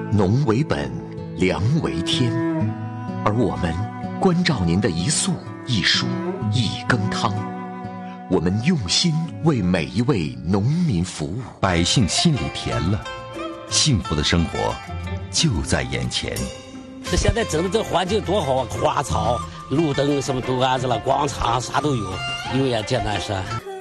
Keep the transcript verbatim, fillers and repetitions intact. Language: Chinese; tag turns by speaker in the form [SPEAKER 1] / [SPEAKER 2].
[SPEAKER 1] 农为本，粮为天，而我们关照您的一粟一蔬一羹汤，我们用心为每一位农民服务，
[SPEAKER 2] 百姓心里甜了，幸福的生活就在眼前。
[SPEAKER 3] 这现在整的这环境多好啊，花草、路灯什么都安置了，广场啥都有，有眼见南山。